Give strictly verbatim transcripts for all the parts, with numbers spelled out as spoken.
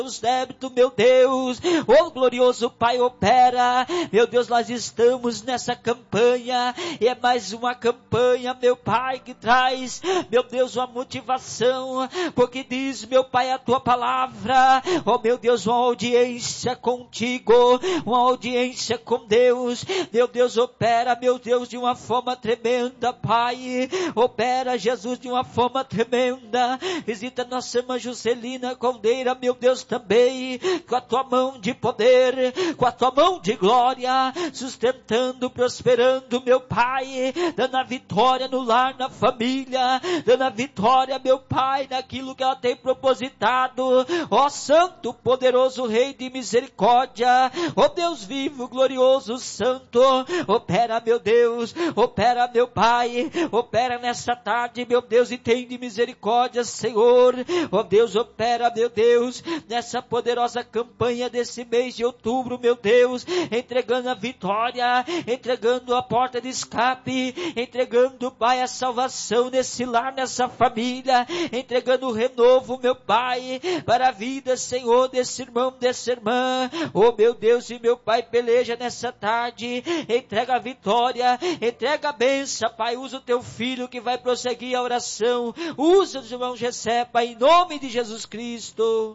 os débitos, meu Deus, oh glorioso Pai, opera, meu Deus, nós estamos nessa campanha, e é mais uma campanha, meu Pai, que traz, meu Deus, uma motivação, porque diz, meu Pai, a tua palavra, oh meu Deus, uma audiência contigo, uma audiência com Deus, meu Deus, opera, meu Deus, de uma forma tremenda, Pai, opera, Jesus, de uma forma tremenda, visita nossa irmã Juscelina Caldeira, meu Deus, também, com a tua mão de poder, com a tua mão de glória, sustentando, prosperando, meu Pai, dando a vitória no lar, na família, dando a vitória, meu Pai, naquilo que ela tem propositado, ó Santo, poderoso Rei de misericórdia, ó Deus vivo, glorioso, santo, opera, meu Deus, opera, meu Pai, opera nessa tarde, meu Deus, e tem de misericórdia, Senhor, ó Deus, opera, meu Deus, nessa poderosa campanha desse mês de outubro, meu Deus, entregando a vitória, entregando a porta de escape, entregando, Pai, a salvação nesse lar, nessa família, entregando o renovo, meu Pai, para a vida, Senhor, desse irmão, dessa irmã, oh meu Deus e meu Pai, peleja nessa tarde, entrega a vitória, entrega a bênção, Pai, usa o teu filho que vai prosseguir a oração, usa os irmãos, receba em nome de Jesus Cristo.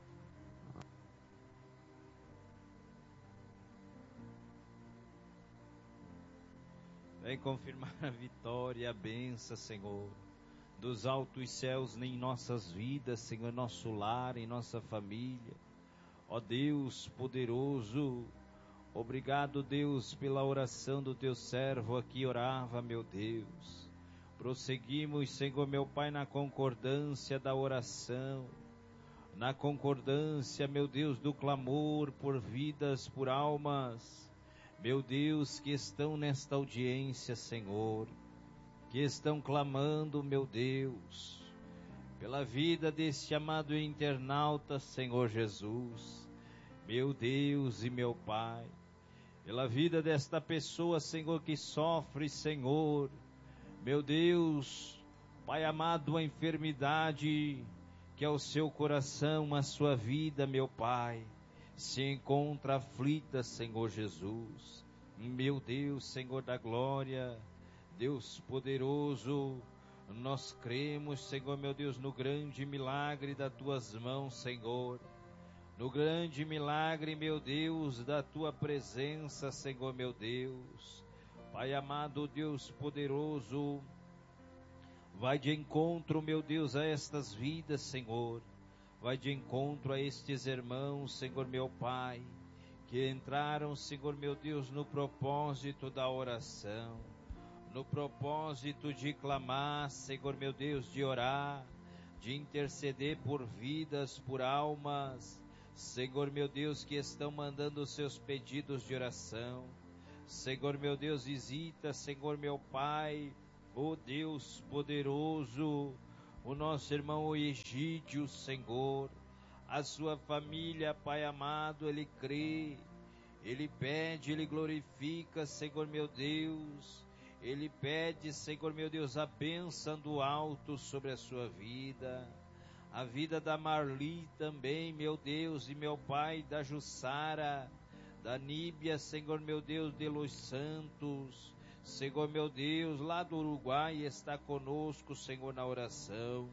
Vem confirmar a vitória, a bênção, Senhor, dos altos céus em nossas vidas, Senhor, em nosso lar, em nossa família. Ó Deus poderoso, obrigado, Deus, pela oração do teu servo aqui orava, meu Deus. Prosseguimos, Senhor, meu Pai, na concordância da oração, na concordância, meu Deus, do clamor por vidas, por almas, meu Deus, que estão nesta audiência, Senhor, que estão clamando, meu Deus, pela vida deste amado internauta, Senhor Jesus, meu Deus e meu Pai, pela vida desta pessoa, Senhor, que sofre, Senhor, meu Deus, Pai amado, a enfermidade que é o seu coração, a sua vida, meu Pai, se encontra aflita, Senhor Jesus, meu Deus, Senhor da glória, Deus poderoso, nós cremos, Senhor, meu Deus, no grande milagre das tuas mãos, Senhor, no grande milagre, meu Deus, da tua presença, Senhor, meu Deus, Pai amado, Deus poderoso, vai de encontro, meu Deus, a estas vidas, Senhor, vai de encontro a estes irmãos, Senhor, meu Pai, que entraram, Senhor, meu Deus, no propósito da oração, no propósito de clamar, Senhor, meu Deus, de orar, de interceder por vidas, por almas, Senhor, meu Deus, que estão mandando os seus pedidos de oração. Senhor, meu Deus, visita, Senhor, meu Pai, ó Deus poderoso, o nosso irmão Egídio, Senhor, a sua família, Pai amado, ele crê, ele pede, ele glorifica, Senhor, meu Deus, ele pede, Senhor, meu Deus, a bênção do alto sobre a sua vida, a vida da Marli também, meu Deus e meu Pai, da Jussara, da Níbia, Senhor, meu Deus, de Los Santos, Senhor, meu Deus, lá do Uruguai está conosco, Senhor, na oração.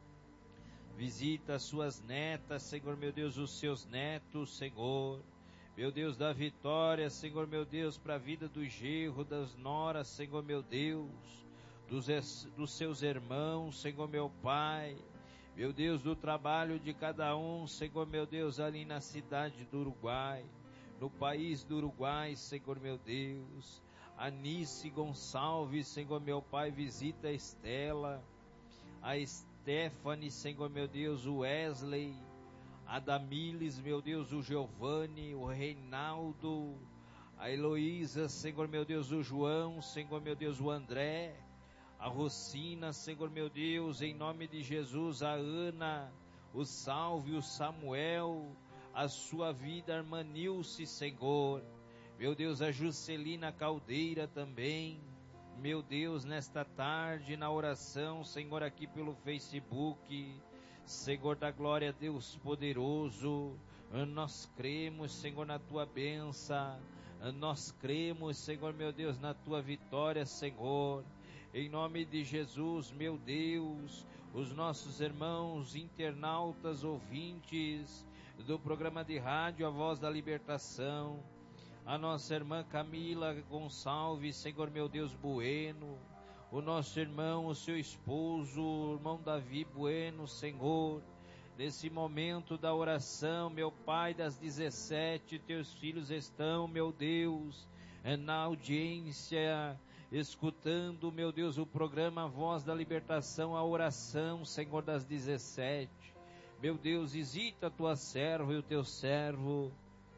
Visita as suas netas, Senhor, meu Deus, os seus netos, Senhor. Meu Deus, dá vitória, Senhor, meu Deus, para a vida do genro, das noras, Senhor, meu Deus, dos, dos seus irmãos, Senhor, meu Pai. Meu Deus, do trabalho de cada um, Senhor, meu Deus, ali na cidade do Uruguai, no país do Uruguai, Senhor, meu Deus. Anice Gonçalves, Senhor, meu Pai, visita a Estela, a Stephanie, Senhor, meu Deus, o Wesley, a Damiles, meu Deus, o Giovanni, o Reinaldo, a Heloísa, Senhor, meu Deus, o João, Senhor, meu Deus, o André, a Rocina, Senhor, meu Deus, em nome de Jesus, a Ana, o Salve, o Samuel, a sua vida, a irmã Nilce, Senhor, meu Deus, a Juscelina Caldeira também, meu Deus, nesta tarde, na oração, Senhor, aqui pelo Facebook, Senhor da glória, Deus poderoso, nós cremos, Senhor, na tua bênção, nós cremos, Senhor, meu Deus, na tua vitória, Senhor, em nome de Jesus, meu Deus, os nossos irmãos internautas, ouvintes do programa de rádio A Voz da Libertação, a nossa irmã Camila Gonçalves, Senhor, meu Deus, Bueno, o nosso irmão, o seu esposo, o irmão Davi Bueno, Senhor, nesse momento da oração, meu Pai, das dezessete, teus filhos estão, meu Deus, na audiência, escutando, meu Deus, o programa Voz da Libertação, a oração, Senhor, das dezessete. Meu Deus, visita a tua serva e o teu servo,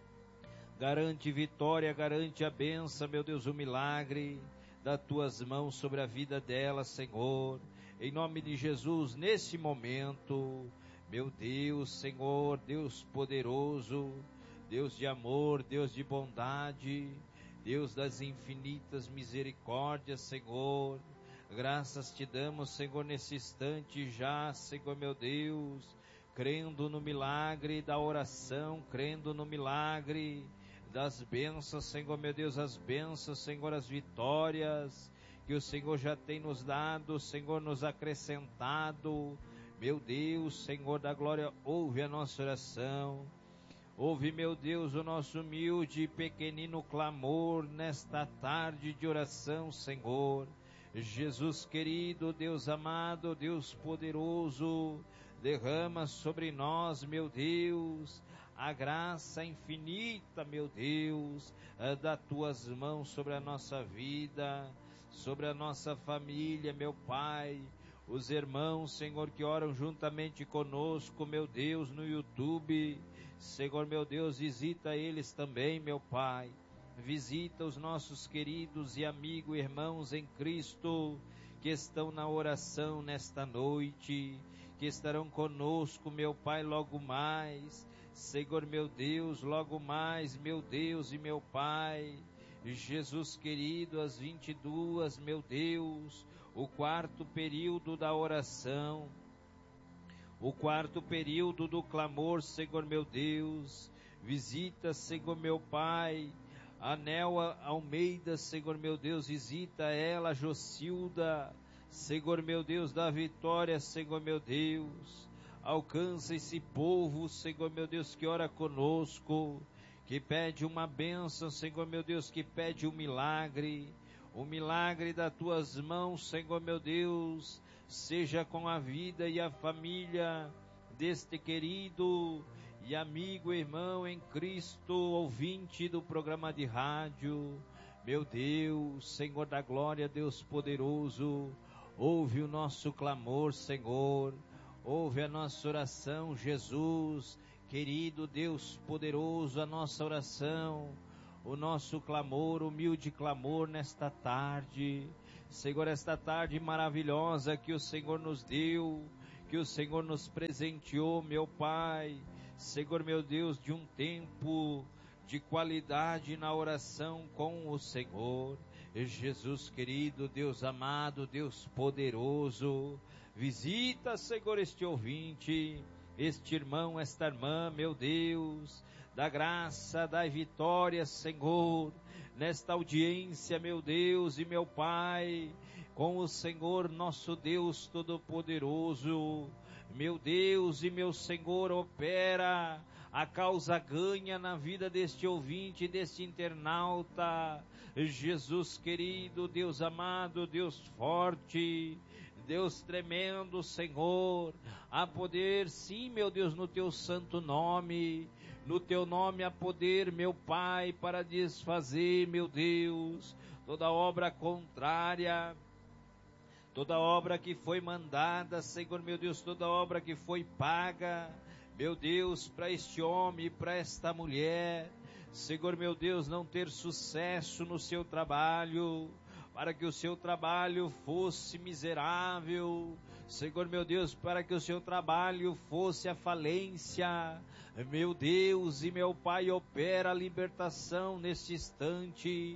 garante vitória, garante a bênção, meu Deus, o milagre das tuas mãos sobre a vida dela, Senhor, em nome de Jesus, nesse momento, meu Deus, Senhor, Deus poderoso, Deus de amor, Deus de bondade, Deus das infinitas misericórdias, Senhor, graças te damos, Senhor, nesse instante já, Senhor, meu Deus, crendo no milagre da oração, crendo no milagre das bênçãos, Senhor, meu Deus, as bênçãos, Senhor, as vitórias que o Senhor já tem nos dado, Senhor, nos acrescentado, meu Deus, Senhor da glória, ouve a nossa oração, ouve, meu Deus, o nosso humilde e pequenino clamor nesta tarde de oração, Senhor, Jesus querido, Deus amado, Deus poderoso, derrama sobre nós, meu Deus, a graça infinita, meu Deus, das tuas mãos sobre a nossa vida, sobre a nossa família, meu Pai, os irmãos, Senhor, que oram juntamente conosco, meu Deus, no YouTube, Senhor, meu Deus, visita eles também, meu Pai, visita os nossos queridos e amigos, irmãos em Cristo, que estão na oração nesta noite, que estarão conosco, meu Pai, logo mais, Senhor, meu Deus, logo mais, meu Deus e meu Pai, Jesus querido, às vinte e duas, meu Deus, o quarto período da oração, o quarto período do clamor, Senhor, meu Deus, visita, Senhor, meu Pai, a Nelva Almeida, Senhor, meu Deus, visita ela, Jocilda, Senhor, meu Deus, da vitória, Senhor, meu Deus, alcança esse povo, Senhor, meu Deus, que ora conosco, que pede uma bênção, Senhor, meu Deus, que pede um milagre, o milagre das tuas mãos, Senhor, meu Deus, seja com a vida e a família deste querido e amigo irmão em Cristo, ouvinte do programa de rádio, meu Deus, Senhor da glória, Deus poderoso, ouve o nosso clamor, Senhor, ouve a nossa oração, Jesus, querido Deus poderoso, a nossa oração, o nosso clamor, humilde clamor nesta tarde, Senhor, esta tarde maravilhosa que o Senhor nos deu, que o Senhor nos presenteou, meu Pai, Senhor, meu Deus, de um tempo de qualidade na oração com o Senhor, Jesus querido, Deus amado, Deus poderoso, visita, Senhor, este ouvinte, este irmão, esta irmã, meu Deus, da graça, da vitória, Senhor, nesta audiência, meu Deus e meu Pai, com o Senhor, nosso Deus Todo-Poderoso, meu Deus e meu Senhor, opera, a causa ganha na vida deste ouvinte, deste internauta, Jesus querido, Deus amado, Deus forte, Deus tremendo, Senhor, há poder, sim, meu Deus, no teu santo nome, no teu nome há poder, meu Pai, para desfazer, meu Deus, toda obra contrária, toda obra que foi mandada, Senhor, meu Deus, toda obra que foi paga, meu Deus, para este homem, para esta mulher, Senhor, meu Deus, não ter sucesso no seu trabalho, para que o seu trabalho fosse miserável, Senhor, meu Deus, para que o seu trabalho fosse a falência, meu Deus e meu Pai, opera a libertação nesse instante,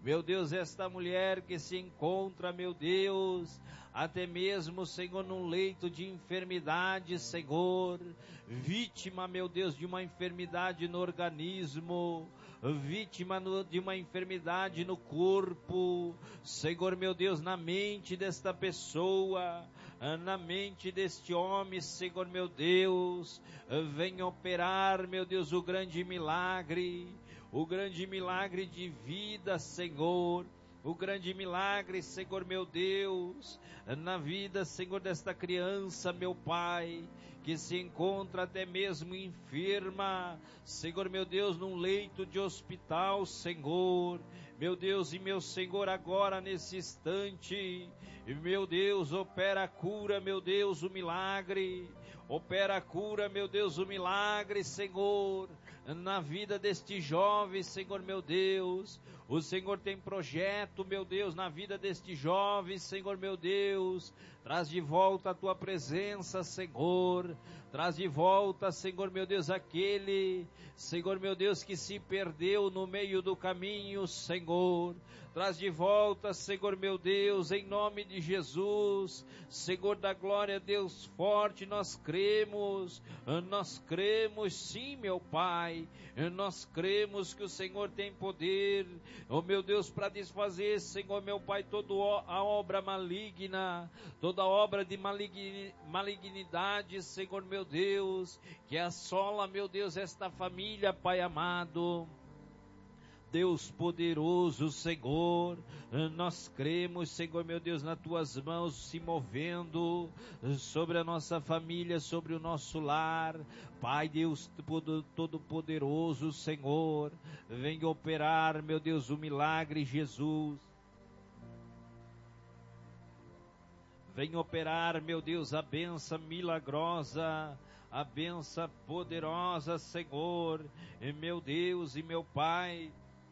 meu Deus, esta mulher que se encontra, meu Deus, até mesmo, Senhor, num leito de enfermidade, Senhor, vítima, meu Deus, de uma enfermidade no organismo, vítima no, de uma enfermidade no corpo, Senhor, meu Deus, na mente desta pessoa, na mente deste homem, Senhor, meu Deus, venha operar, meu Deus, o grande milagre, o grande milagre de vida, Senhor, o grande milagre, Senhor, meu Deus, na vida, Senhor, desta criança, meu Pai, que se encontra até mesmo enferma, Senhor, meu Deus, num leito de hospital, Senhor, meu Deus e meu Senhor, agora nesse instante, meu Deus, opera a cura, meu Deus, o milagre, opera a cura, meu Deus, o milagre, Senhor, na vida deste jovem, Senhor, meu Deus. O Senhor tem projeto, meu Deus, na vida deste jovem, Senhor, meu Deus. Traz de volta a tua presença, Senhor. Traz de volta, Senhor, meu Deus, aquele, Senhor, meu Deus, que se perdeu no meio do caminho, Senhor. Traz de volta, Senhor, meu Deus, em nome de Jesus. Senhor da glória, Deus forte, nós cremos, nós cremos sim, meu Pai. Nós cremos que o Senhor tem poder, oh meu Deus, para desfazer, Senhor, meu Pai, toda a obra maligna, toda obra de malignidade, Senhor, meu Deus, que assola, meu Deus, esta família, Pai amado. Deus poderoso, Senhor, nós cremos, Senhor, meu Deus, nas tuas mãos se movendo sobre a nossa família, sobre o nosso lar. Pai Deus todo-poderoso, Senhor, venha operar, meu Deus, o milagre, Jesus. Venha operar, meu Deus, a bênção milagrosa, a bênção poderosa, Senhor, e meu Deus e meu Pai.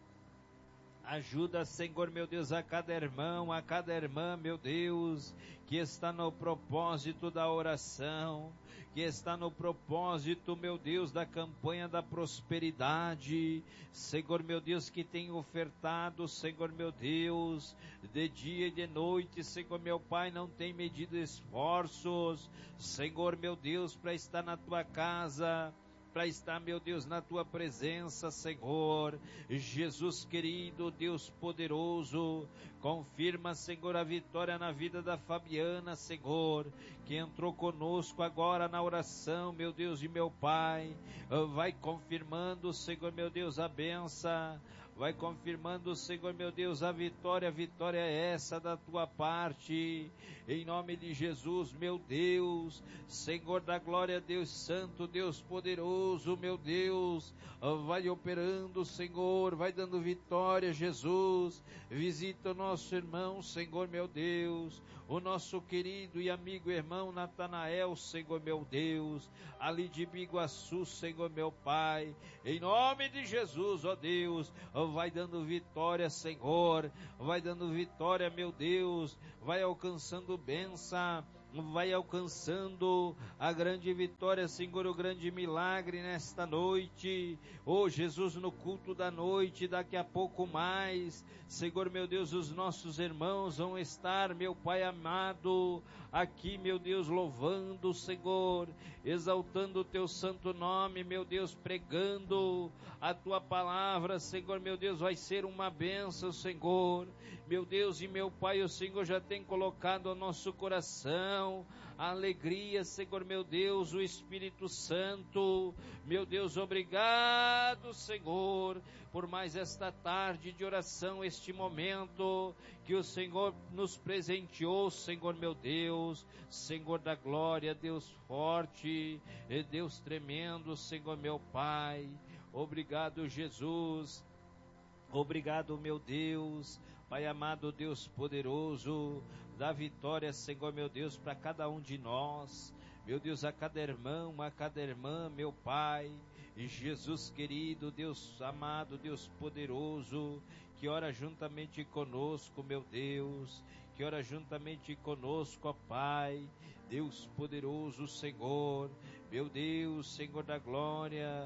Ajuda, Senhor, meu Deus, a cada irmão, a cada irmã, meu Deus, que está no propósito da oração, que está no propósito, meu Deus, da campanha da prosperidade. Senhor, meu Deus, que tem ofertado, Senhor, meu Deus, de dia e de noite, Senhor, meu Pai, não tem medido esforços, Senhor, meu Deus, para estar na tua casa, para estar, meu Deus, na tua presença, Senhor. Jesus querido, Deus poderoso, confirma, Senhor, a vitória na vida da Fabiana, Senhor, que entrou conosco agora na oração, meu Deus e meu Pai. Vai confirmando, Senhor, meu Deus, a benção. Vai confirmando, Senhor, meu Deus, a vitória. A vitória é essa da tua parte, em nome de Jesus, meu Deus. Senhor da glória, Deus santo, Deus poderoso, meu Deus, vai operando, Senhor, vai dando vitória, Jesus. Visita o nosso irmão, Senhor, meu Deus, o nosso querido e amigo irmão Natanael, Senhor, meu Deus, ali de Biguaçu, Senhor, meu Pai, em nome de Jesus, ó Deus, vai dando vitória, Senhor, vai dando vitória, meu Deus, vai alcançando bênção, vai alcançando a grande vitória, Senhor, o grande milagre nesta noite. Oh Jesus, no culto da noite, daqui a pouco mais, Senhor, meu Deus, os nossos irmãos vão estar, meu Pai amado, aqui, meu Deus, louvando, Senhor, exaltando o teu santo nome, meu Deus, pregando a tua palavra, Senhor, meu Deus, vai ser uma bênção, Senhor, meu Deus e meu Pai, o Senhor já tem colocado ao nosso coração a alegria, Senhor, meu Deus, o Espírito Santo, meu Deus, obrigado, Senhor, por mais esta tarde de oração, este momento que o Senhor nos presenteou, Senhor, meu Deus, Senhor da glória, Deus forte, Deus tremendo, Senhor, meu Pai, obrigado, Jesus, obrigado, meu Deus, Pai amado, Deus poderoso, dá vitória, Senhor, meu Deus, para cada um de nós, meu Deus, a cada irmão, a cada irmã, meu Pai, e Jesus querido, Deus amado, Deus poderoso, que ora juntamente conosco, meu Deus, que ora juntamente conosco, ó Pai, Deus poderoso, Senhor, meu Deus, Senhor da glória,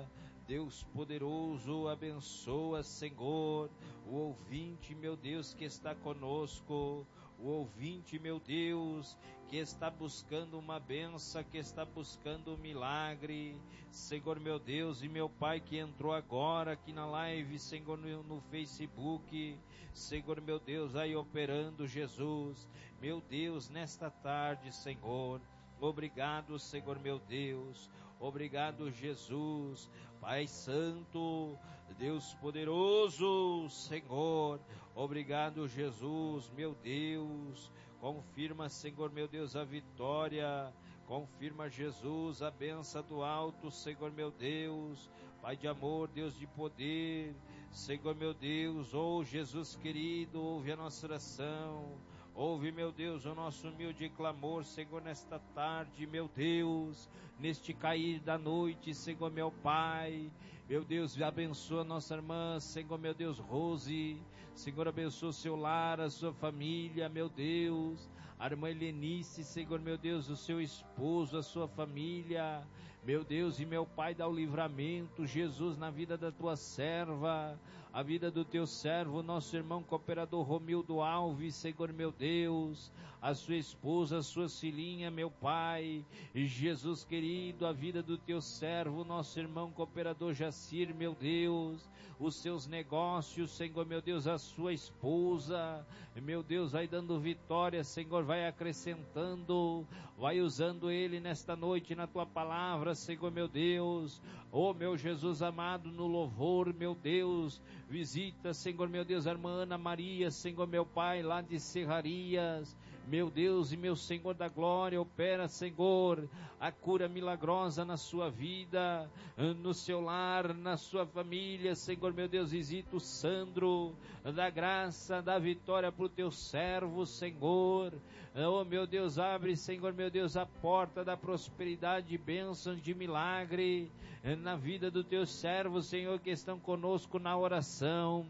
Deus poderoso, abençoa, Senhor, o ouvinte, meu Deus, que está conosco, o ouvinte, meu Deus, que está buscando uma benção, que está buscando um milagre, Senhor, meu Deus, e meu Pai que entrou agora aqui na live, Senhor, no, no Facebook, Senhor, meu Deus, aí operando, Jesus, meu Deus, nesta tarde, Senhor, obrigado, Senhor, meu Deus, obrigado, Jesus, Pai Santo, Deus poderoso, Senhor, obrigado, Jesus, meu Deus, confirma, Senhor, meu Deus, a vitória, confirma, Jesus, a bênção do alto, Senhor, meu Deus, Pai de amor, Deus de poder, Senhor, meu Deus, oh, Jesus querido, ouve a nossa oração, ouve, meu Deus, o nosso humilde clamor, Senhor, nesta tarde, meu Deus, neste cair da noite, Senhor, meu Pai, meu Deus, abençoa nossa irmã, Senhor, meu Deus, Rose, Senhor, abençoa o seu lar, a sua família, meu Deus, a irmã Helenice, Senhor, meu Deus, o seu esposo, a sua família, meu Deus, e meu Pai, dá o livramento, Jesus, na vida da tua serva, a vida do teu servo, nosso irmão cooperador Romildo Alves, Senhor, meu Deus, a sua esposa, a sua filhinha, meu Pai, e Jesus querido, a vida do teu servo, nosso irmão cooperador Jacir, meu Deus, os seus negócios, Senhor, meu Deus, a sua esposa, meu Deus, vai dando vitória, Senhor, vai acrescentando, vai usando ele nesta noite na tua palavra, Senhor, meu Deus, oh, meu Jesus amado, no louvor, meu Deus, visita, Senhor, meu Deus, a irmã Ana Maria, Senhor, meu Pai, lá de Serrarias, meu Deus e meu Senhor da glória, opera, Senhor, a cura milagrosa na sua vida, no seu lar, na sua família, Senhor, meu Deus, visita o Sandro, dá graça, dá vitória para o teu servo, Senhor, oh, meu Deus, abre, Senhor, meu Deus, a porta da prosperidade, bênçãos de milagre, na vida do teu servo, Senhor, que estão conosco na oração,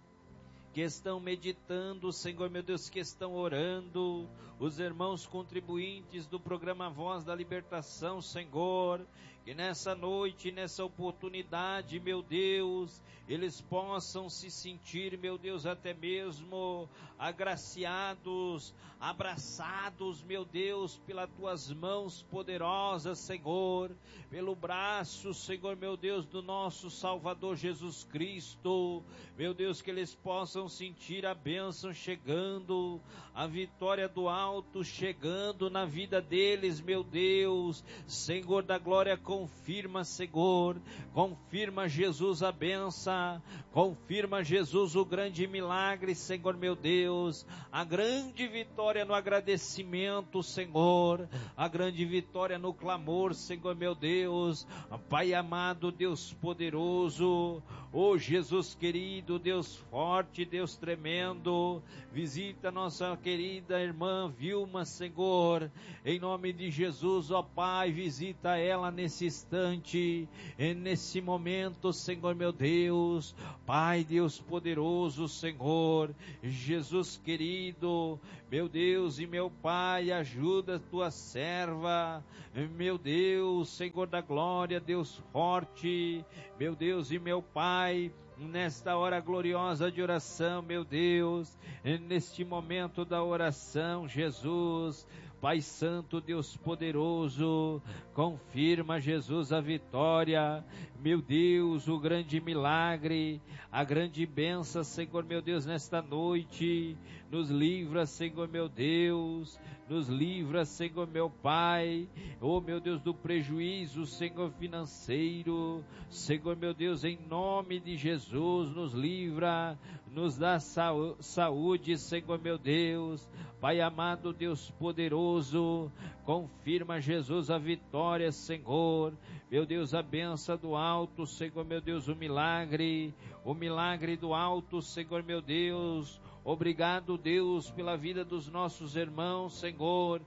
que estão meditando, Senhor, meu Deus, que estão orando, os irmãos contribuintes do programa Voz da Libertação, Senhor, que nessa noite, nessa oportunidade, meu Deus, eles possam se sentir, meu Deus, até mesmo agraciados, abraçados, meu Deus, pelas tuas mãos poderosas, Senhor, pelo braço, Senhor, meu Deus, do nosso Salvador Jesus Cristo, meu Deus, que eles possam sentir a bênção chegando, a vitória do alto chegando na vida deles, meu Deus, Senhor da glória, confirma, Senhor, confirma, Jesus, a bênção, confirma, Jesus, o grande milagre, Senhor, meu Deus, a grande vitória no agradecimento, Senhor, a grande vitória no clamor, Senhor, meu Deus, Pai amado, Deus poderoso, oh Jesus querido, Deus forte, Deus tremendo, visita nossa querida irmã Vilma, Senhor, em nome de Jesus, ó Pai, visita ela nesse instante, nesse momento, Senhor, meu Deus, Pai, Deus poderoso, Senhor, Jesus querido, meu Deus e meu Pai, ajuda a tua serva, meu Deus, Senhor da glória, Deus forte, meu Deus e meu Pai, nesta hora gloriosa de oração, meu Deus, neste momento da oração, Jesus, Pai Santo, Deus poderoso, confirma, Jesus, a vitória, meu Deus, o grande milagre, a grande bênção, Senhor, meu Deus, nesta noite, nos livra, Senhor, meu Deus, nos livra, Senhor, meu Pai, oh, meu Deus, do prejuízo, Senhor, financeiro, Senhor, meu Deus, em nome de Jesus, nos livra, nos dá saúde, Senhor, meu Deus, Pai amado, Deus poderoso, confirma, Jesus, a vitória, Senhor, meu Deus, a bênção do alto, Senhor, meu Deus, o milagre, o milagre do alto, Senhor, meu Deus, obrigado, Deus, pela vida dos nossos irmãos, Senhor,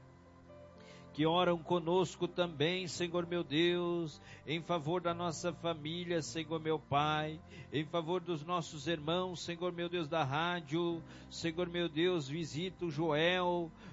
que oram conosco também, Senhor meu Deus, em favor da nossa família, Senhor meu Pai, em favor dos nossos irmãos, Senhor meu Deus da rádio, Senhor meu Deus, visita o Joel,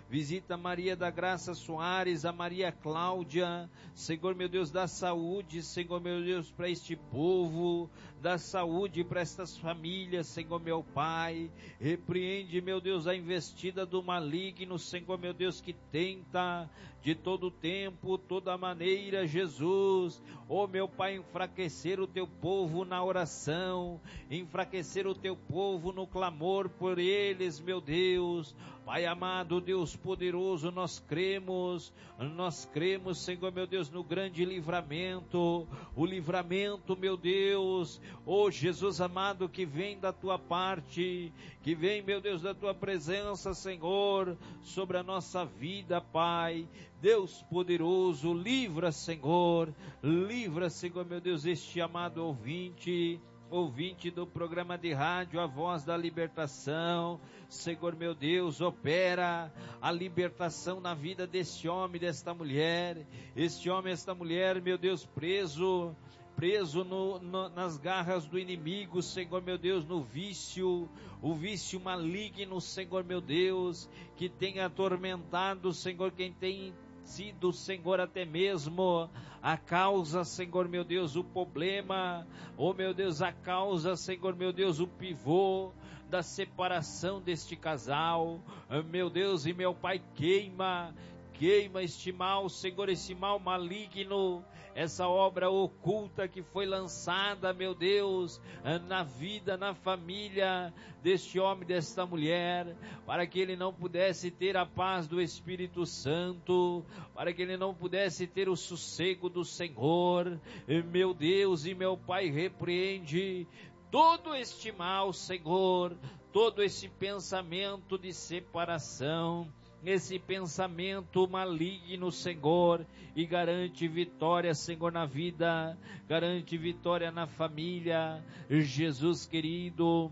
visita Maria da Graça Soares, a Maria Cláudia, Senhor meu Deus, dá saúde, Senhor meu Deus, para este povo, dá saúde para estas famílias, Senhor meu Pai, repreende, meu Deus, a investida do maligno, Senhor meu Deus, que tenta de todo tempo, toda maneira, Jesus, ó meu Pai, enfraquecer o teu povo na oração, enfraquecer o teu povo no clamor por eles, meu Deus. Pai amado, Deus poderoso, nós cremos, nós cremos, Senhor meu Deus, no grande livramento, o livramento, meu Deus, ó Jesus amado, que vem da tua parte, que vem, meu Deus, da tua presença, Senhor, sobre a nossa vida, Pai. Deus poderoso, livra, Senhor, livra, Senhor meu Deus, este amado ouvinte, ouvinte do programa de rádio A Voz da Libertação. Senhor meu Deus, opera a libertação na vida deste homem, desta mulher, este homem, esta mulher, meu Deus, preso, preso no, no, nas garras do inimigo, Senhor meu Deus, no vício, o vício maligno, Senhor meu Deus, que tem atormentado, Senhor, quem tem sido, Senhor, até mesmo a causa, Senhor meu Deus, o problema, oh meu Deus, a causa, Senhor meu Deus, o pivô da separação deste casal, meu Deus e meu Pai, queima, queima este mal, Senhor, esse mal maligno, essa obra oculta que foi lançada, meu Deus, na vida, na família deste homem, desta mulher, para que ele não pudesse ter a paz do Espírito Santo, para que ele não pudesse ter o sossego do Senhor. Meu Deus e meu Pai, repreende todo este mal, Senhor, todo esse pensamento de separação, esse pensamento maligno, Senhor, e garante vitória, Senhor, na vida, garante vitória na família. Jesus querido,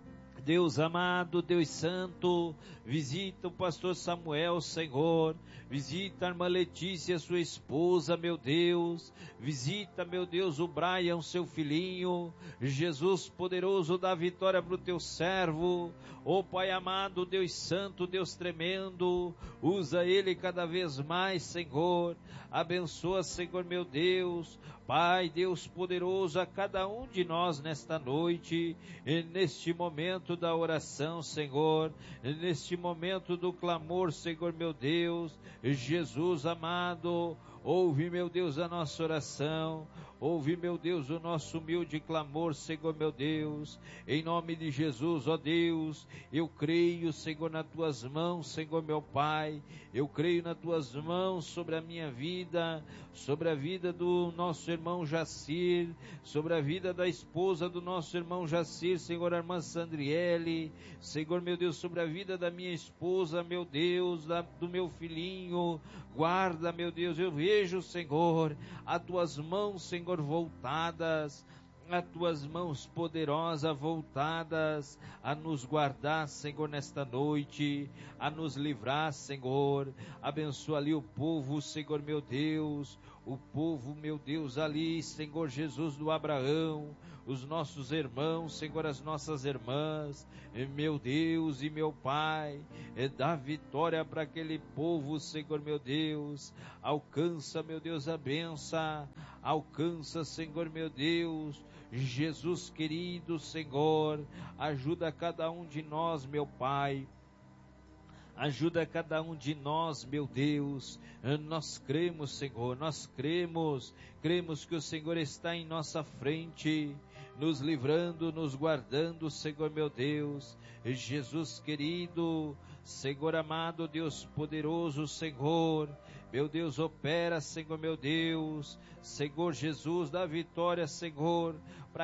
Deus amado, Deus santo, visita o pastor Samuel, Senhor, visita a irmã Letícia, sua esposa, meu Deus, visita, meu Deus, o Brian, seu filhinho. Jesus poderoso, dá vitória para o teu servo, ó Pai amado, Deus santo, Deus tremendo, usa ele cada vez mais, Senhor, abençoa, Senhor, meu Deus, Pai, Deus poderoso, a cada um de nós nesta noite, e neste momento da oração, Senhor, neste momento do clamor, Senhor, meu Deus, Jesus amado, ouve, meu Deus, a nossa oração, ouve, meu Deus, o nosso humilde clamor, Senhor, meu Deus, em nome de Jesus, ó Deus, eu creio, Senhor, nas tuas mãos, Senhor, meu Pai, eu creio nas tuas mãos sobre a minha vida, sobre a vida do nosso irmão Jacir, sobre a vida da esposa do nosso irmão Jacir, Senhor, a irmã Sandriele, Senhor, meu Deus, sobre a vida da minha esposa, meu Deus, da, do meu filhinho, guarda, meu Deus, eu vejo, Senhor, as tuas mãos, Senhor, voltadas, as tuas mãos poderosas voltadas a nos guardar, Senhor, nesta noite, a nos livrar, Senhor. Abençoa ali o povo, Senhor, meu Deus, o povo, meu Deus, ali, Senhor Jesus do Abraão, os nossos irmãos, Senhor, as nossas irmãs, meu Deus e meu Pai, dá vitória para aquele povo, Senhor, meu Deus, alcança, meu Deus, a benção, alcança, Senhor, meu Deus, Jesus querido, Senhor, ajuda cada um de nós, meu Pai, ajuda cada um de nós, meu Deus, nós cremos, Senhor, nós cremos, cremos que o Senhor está em nossa frente, nos livrando, nos guardando, Senhor, meu Deus, Jesus querido, Senhor amado, Deus poderoso, Senhor, meu Deus, opera, Senhor, meu Deus, Senhor Jesus, dá vitória, Senhor, para